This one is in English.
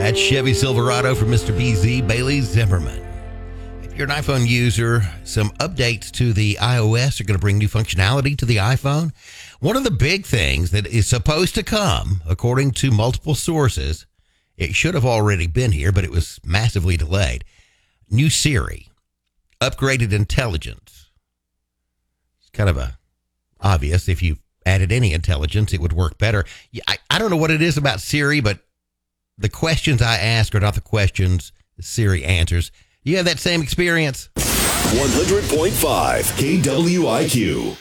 That's Chevy Silverado from Mr. BZ, Bailey Zimmerman. If you're an iPhone user, some updates to the iOS are going to bring new functionality to the iPhone. One of the big things that is supposed to come, according to multiple sources, it should have already been here, but it was massively delayed. New Siri, upgraded intelligence. It's kind of obvious. If you added any intelligence, it would work better. I don't know what it is about Siri, but the questions I ask are not the questions Siri answers. You have that same experience? 100.5 KWIQ.